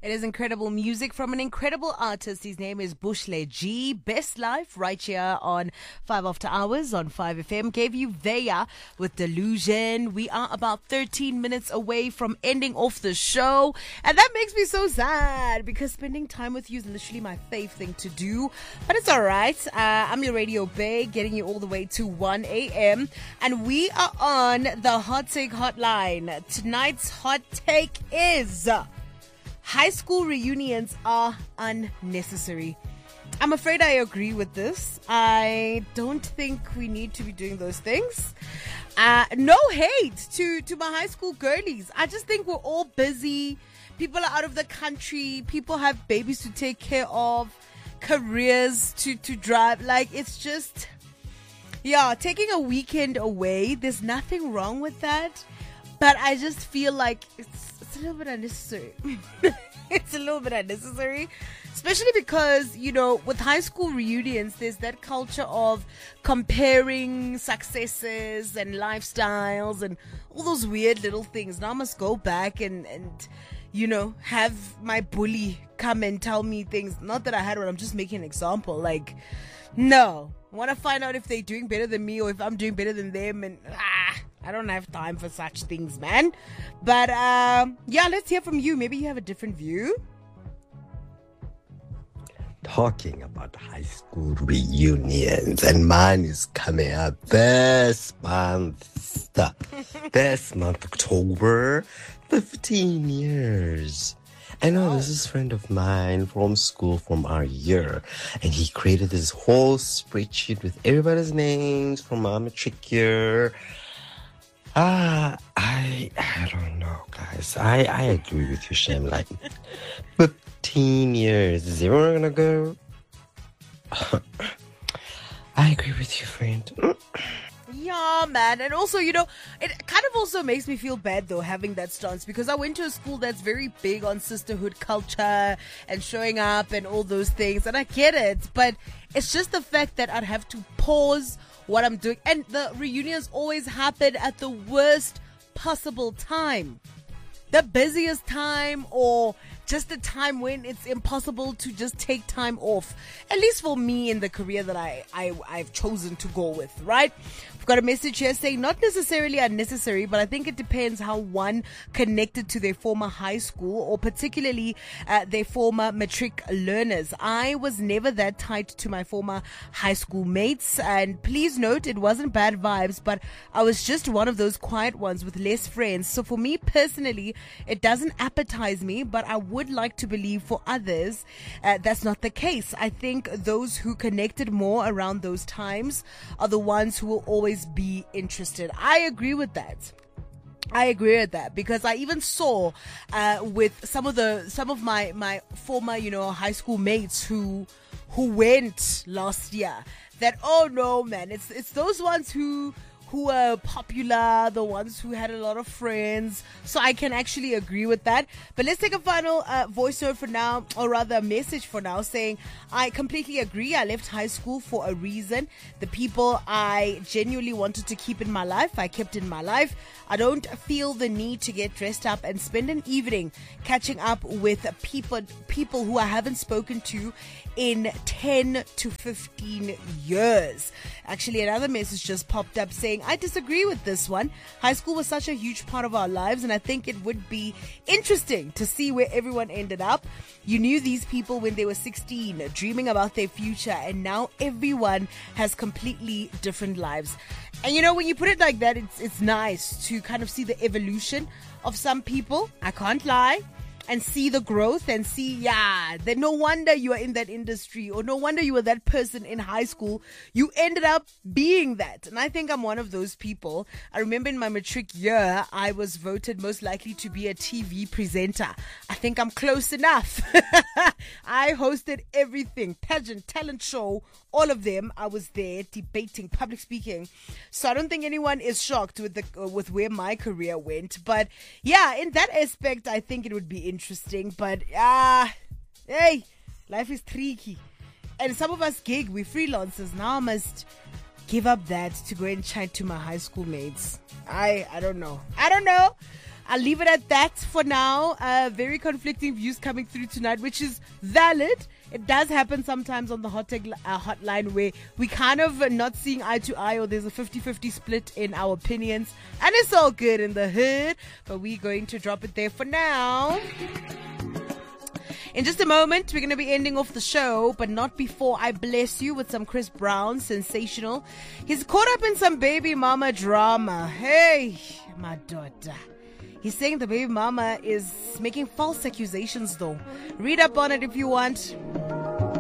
It is incredible music from an incredible artist. His name is Bushle G. Best Life right here on 5 After Hours on 5FM. Gave you Veya with Delusion. We are about 13 minutes away from ending off the show. And that makes me so sad because spending time with you is literally my fave thing to do. But it's alright. I'm your radio bae, getting you all the way to 1 a.m. And we are on the Hot Take Hotline. Tonight's hot take is high school reunions are unnecessary. I'm afraid I agree with this. I don't think we need to be doing those things. No hate to my high school girlies. I just think we're all busy. People are out of the country. People have babies to take care of, careers to drive. Like, it's just, yeah, taking a weekend away, there's nothing wrong with that. But I just feel like it's a little bit unnecessary. It's a little bit unnecessary. Especially because, you know, with high school reunions, there's that culture of comparing successes and lifestyles and all those weird little things. Now I must go back and you know, have my bully come and tell me things. Not that I had one, I'm just making an example. Like, no. I want to find out if they're doing better than me or if I'm doing better than them. And I don't have time for such things, man. But yeah, let's hear from you. Maybe you have a different view. Talking about high school reunions, and mine is coming up this month. October, 15 years. I know this is a friend of mine from school, from our year, and he created this whole spreadsheet with everybody's names from our matric year. I don't know, guys. I agree with you, Shem. Like, 15 years. Is everyone gonna go? I agree with you, friend. Yeah, man. And also, you know, it kind of also makes me feel bad, though, having that stance, because I went to a school that's very big on sisterhood culture and showing up and all those things. And I get it, but it's just the fact that I'd have to pause what I'm doing. And the reunions always happen at the worst possible time. The busiest time, or just the time when it's impossible to just take time off. At least for me in the career that I've chosen to go with, right? I've got a message here saying not necessarily unnecessary, but I think it depends how one connected to their former high school or particularly their former matric learners. I was never that tight to my former high school mates, and please note it wasn't bad vibes, but I was just one of those quiet ones with less friends. So for me personally, it doesn't appetize me, but I would like to believe for others that's not the case. I think those who connected more around those times are the ones who will always be interested. I agree with that. Because I even saw with some of my former, you know, high school mates who went last year that, oh no, man, it's those ones who were popular, the ones who had a lot of friends. So I can actually agree with that. But let's take a final voice note for now, or rather a message for now, saying I completely agree. I left high school for a reason. The people I genuinely wanted to keep in my life, I kept in my life. I don't feel the need to get dressed up and spend an evening catching up with people who I haven't spoken to in 10 to 15 years. Actually, another message just popped up saying, I disagree with this one. High school was such a huge part of our lives, and I think it would be interesting to see where everyone ended up. You knew these people when they were 16, dreaming about their future, and now everyone has completely different lives. And you know, when you put it like that, it's nice to kind of see the evolution of some people. I can't lie. And see the growth and see, yeah, that no wonder you are in that industry, or no wonder you were that person in high school. You ended up being that. And I think I'm one of those people. I remember in my matric year, I was voted most likely to be a TV presenter. I think I'm close enough. I hosted everything, pageant, talent show, all of them. I was there debating, public speaking. So I don't think anyone is shocked with where my career went. But yeah, in that aspect, I think it would be interesting. But hey, life is tricky. And some of us gig, we freelancers. Now I must give up that to go and chat to my high school mates. I don't know. I'll leave it at that for now. Very conflicting views coming through tonight, which is valid. It does happen sometimes on the hotline where we kind of not seeing eye to eye, or there's a 50-50 split in our opinions, and it's all good in the hood, but we're going to drop it there for now. In just a moment, we're going to be ending off the show, but not before I bless you with some Chris Brown, Sensational. He's caught up in some baby mama drama. Hey, my daughter. He's saying the baby mama is making false accusations though. Read up on it if you want.